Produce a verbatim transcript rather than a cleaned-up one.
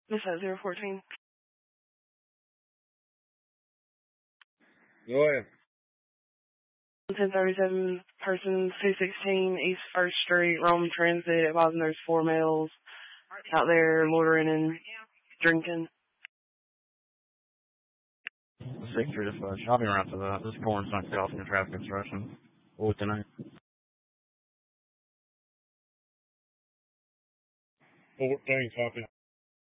This is zero fourteen. Go ahead. ten thirty-seven, person two sixteen East First Street, Rome Transit, advising there's four males out there loitering and drinking. six three dispatch. I'll be around for that. This corn's not off in the traffic obstruction. What tonight? fourteen, copy.